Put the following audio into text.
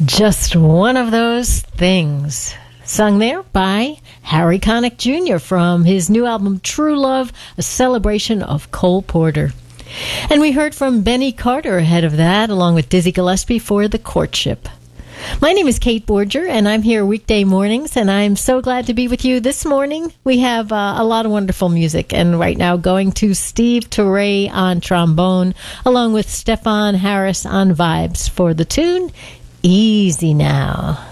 Just one of those things. Sung there by Harry Connick Jr. from his new album True Love, a celebration of Cole Porter. And we heard from Benny Carter ahead of that, along with Dizzy Gillespie for The Courtship. My name is Kate Borger, and I'm here weekday mornings, and I'm so glad to be with you this morning. We have a lot of wonderful music, and right now going to Steve Turre on trombone, along with Stefan Harris on vibes for the tune Easy Now.